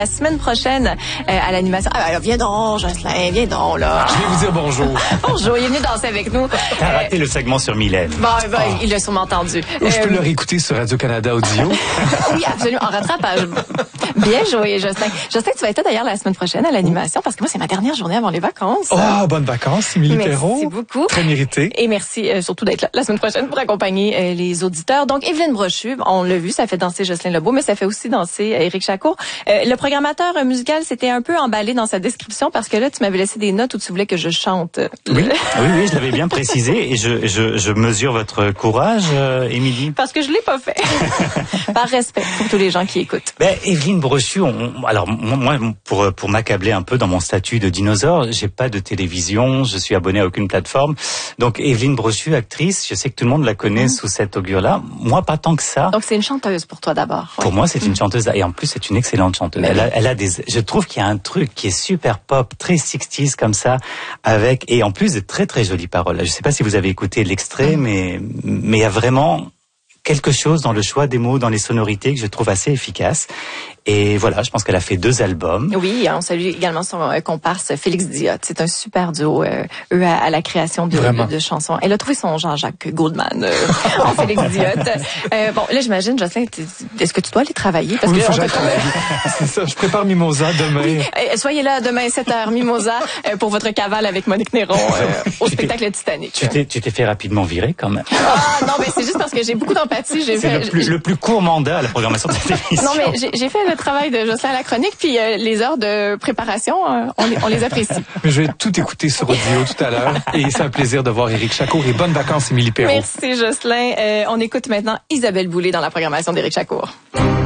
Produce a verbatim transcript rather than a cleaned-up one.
La semaine prochaine, euh, à l'animation. Ah, ben, viens donc, Jocelyn, viens donc, là. Je vais vous dire bonjour. Bonjour, il est venu danser avec nous. T'as euh, raté le segment sur Mylène. Bon, ben, oh. il l'a sûrement entendu. Oh, je peux euh, le réécouter sur Radio-Canada Audio. Oui, absolument, en rattrapage. Bien joué, Jocelyn. Jocelyn, tu vas être d'ailleurs la semaine prochaine à l'animation, parce que moi, c'est ma dernière journée avant les vacances. Oh, bonnes vacances, Émilie Perrault. Merci beaucoup. Très mérité. Et merci euh, surtout d'être là la semaine prochaine pour accompagner euh, les auditeurs. Donc, Evelyne Brochu, on l'a vu, ça fait danser Jocelyn Lebeau, mais ça fait aussi danser euh, Éric Chacour. Euh, le programmateur euh, musical s'était un peu emballé dans sa description parce que là, tu m'avais laissé des notes où tu voulais que je chante. Oui, oui, oui, je l'avais bien précisé et je, je, je mesure votre courage, euh, Émilie. Parce que je l'ai pas fait. Par respect pour tous les gens qui écoutent. Ben, Evelyne Brochu, on, alors moi, pour pour m'accabler un peu dans mon statut de dinosaure, j'ai pas de télévision, je suis abonné à aucune plateforme. Donc Evelyne Brochu, actrice, je sais que tout le monde la connaît mmh. sous cet augure-là. Moi, pas tant que ça. Donc c'est une chanteuse pour toi d'abord. Pour ouais. moi, c'est mmh. une chanteuse et en plus c'est une excellente chanteuse. Elle a, elle a des, je trouve qu'il y a un truc qui est super pop, très sixties comme ça, avec et en plus de très très jolies paroles. Je sais pas si vous avez écouté l'extrait, mmh. mais mais il y a vraiment quelque chose dans le choix des mots, dans les sonorités que je trouve assez efficace. Et voilà, je pense qu'elle a fait deux albums. Oui, on salue également son euh, comparse Félix Diot. C'est un super duo, euh, eux, à, à la création de, de, de chansons. Elle a trouvé son Jean-Jacques Goldman euh, en Félix Diot. Euh, bon, là, j'imagine, Jocelyn, est-ce que tu dois aller travailler? Parce oui, que faut que j'aille travailler. C'est ça, je prépare Mimosa demain. Oui, euh, soyez là demain sept heures, Mimosa, euh, pour votre cavale avec Monique Néron euh, au tu spectacle Titanic. Tu t'es, tu t'es fait rapidement virer, quand même. Ah, non, mais c'est juste parce que j'ai beaucoup d'empathie. J'ai c'est fait, le, plus, le plus court mandat à la programmation de cette émission. Non, mais j'ai, j'ai fait le travail de Jocelyn à la chronique, puis euh, les heures de préparation, euh, on, les, on les apprécie. Mais je vais tout écouter sur audio tout à l'heure. Et c'est un plaisir de voir Éric Chacour. Et bonnes vacances, Émilie Perrault. Merci, Jocelyn. Euh, on écoute maintenant Isabelle Boulay dans la programmation d'Éric Chacour.